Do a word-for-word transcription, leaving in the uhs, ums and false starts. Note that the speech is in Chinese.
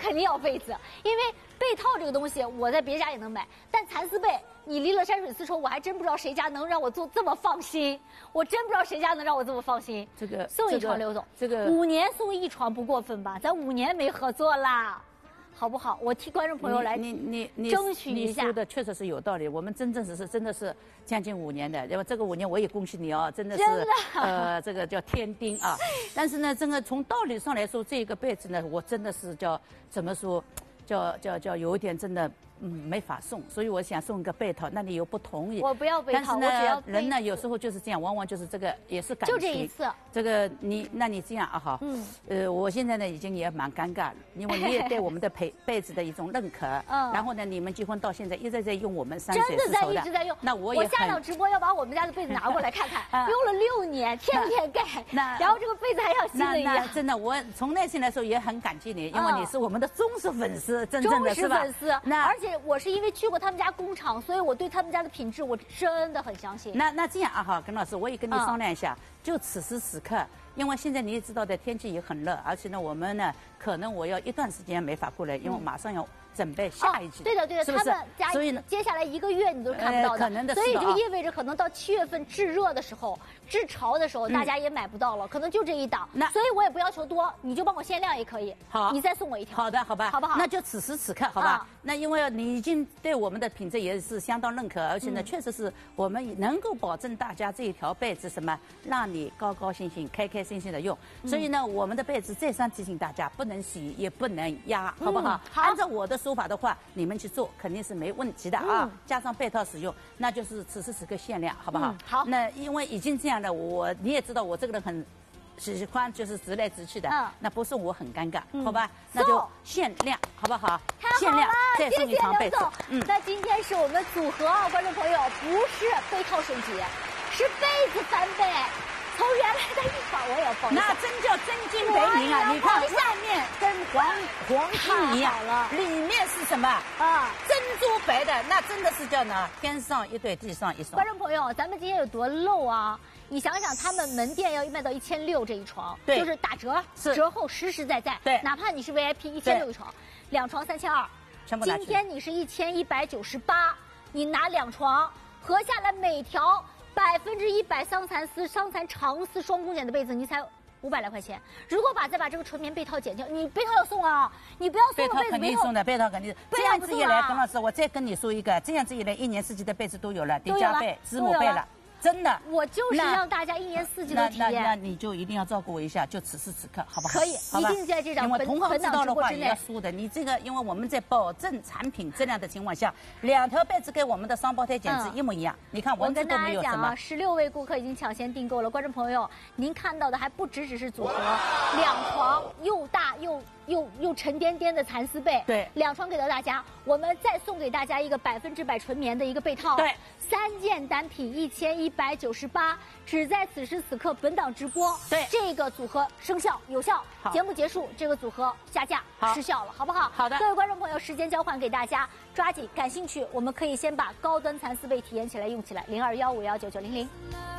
肯定要被子，因为被套这个东西我在别家也能买，但蚕丝被你离了山水丝绸，我还真不知道谁家能让我做这么放心，我真不知道谁家能让我这么放心。 这个送一床，刘总， 这个五年送一床不过分吧？咱五年没合作啦。好不好？我替观众朋友来你你你争取一下。 你说的确实是有道理，我们真正只是真的是将近五年的，因为这个五年我也恭喜你哦，真的是真的呃这个叫天丁啊。但是呢，这个从道理上来说，这个被子呢，我真的是叫怎么说，叫叫叫有一点真的。嗯，没法送，所以我想送个被套，那你又不同意。 我不要被套，我只要被子。 人呢，有时候就是这样，往往就是这个也是感情。 就这一次。 这个你，那你这样啊哈，嗯，呃，我现在呢已经也蛮尴尬了，因为你也对我们的被被子的一种认可，嗯，然后呢，你们结婚到现在一直在用我们山水丝绸的， 真的在一直在用。 那我也我下档直播要把我们家的被子拿过来看看，用了六年，天天盖，那然后这个被子还像新的一样。 那真的，我从内心来说也很感激你，因为你是我们的忠实粉丝，真正的是吧？ 忠实粉丝。那而且我是因为去过他们家工厂，所以我对他们家的品质我真的很相信。 那那这样啊哈，耿老师，我也跟你商量一下，就此时此刻，因为现在你也知道的，天气也很热，而且呢，我们呢可能我要一段时间没法过来，因为马上要准备下一季。 对的对的，他们家所以呢，接下来一个月你都看不到的， 可能的， 所以就意味着可能到七月份炙热的时候、炙潮的时候，大家也买不到了，可能就这一档。那所以我也不要求多，你就帮我限量也可以。 好， 你再送我一条。 好的，好吧， 好不好？ 那就此时此刻，好吧。那因为你已经对我们的品质也是相当认可，而且呢，确实是我们能够保证大家这一条被子什么，让你高高兴兴、开开心心的用。所以呢，我们的被子再三提醒大家，不能洗，也不能压，好不好？好。按照我的说法的话，你们去做肯定是没问题的啊。加上被套使用，那就是此时此刻限量，好不好？ 好。 那因为已经这样的，我你也知道我这个人很。喜欢就是直来直去的，嗯，那不送我很尴尬，好吧？那就限量，好不好？ 限量再送一床被子。 嗯，那今天是我们组合啊，观众朋友，不是被套升级，是被子翻倍。从原来的一床我也要放， 那真叫真金白银啊！你看外面跟黄黄金一样了，里面是什么啊？珍珠白的，那真的是叫呢天上一对，地上一双。 观众朋友，咱们今天有多漏啊？你想想，他们门店要卖到一千六这一床， 对， 就是打折，折后实实在在。 对， 哪怕你是 V I P， 一千六一床，两床三千二， 全部拿去。 今天你是一千一百九十八，你拿两床，合下来每条。百分之一百桑蚕丝、桑蚕长丝双工剪的被子，你才五百来块钱。如果把再把这个纯棉被套减掉，你被套要送啊！你不要送被套肯定送的，被套肯定。这样子一来，耿老师，我再跟你说一个，这样子一来，一年四季的被子都有了，叠加被、织母被了。真的， 我就是让大家一年四季都体验。 那那你就一定要照顾我一下，就此时此刻，好不好？ 可以，一定在这张本同行知道的话也要说的。你这个，因为我们在保证产品质量的情况下，两条被子跟我们的双胞胎简直一模一样。你看蚊子都没有什么。我跟大家讲啊， 十六位顾客已经抢先订购了，观众朋友，您看到的还不只只是组合，两床又大又。又又沉甸甸的蚕丝被， 对， 两床给到大家，我们再送给大家一个百分之百纯棉的一个被套， 对， 三件单品一千一百九十八，只在此时此刻本档直播， 对， 这个组合生效有效，节目结束，这个组合下架失效了，好不好？ 好的， 各位观众朋友，时间交换给大家，抓紧，感兴趣，我们可以先把高端蚕丝被体验起来，用起来，零二幺五幺九九零零。